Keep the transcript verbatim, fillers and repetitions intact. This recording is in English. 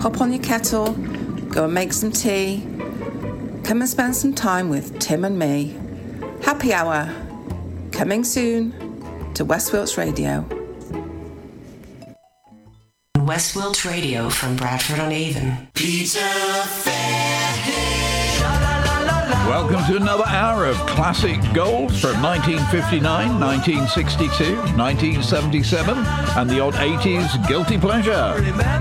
pop on your kettle, go and make some tea. Come and spend some time with Tim and me. Happy Hour, coming soon to West Wilts Radio. West Wilts Radio from Bradford-on-Avon. Peter Fairhead. Welcome to another hour of classic gold from nineteen fifty-nine, nineteen sixty-two, nineteen seventy-seven, and the odd eighties guilty pleasure.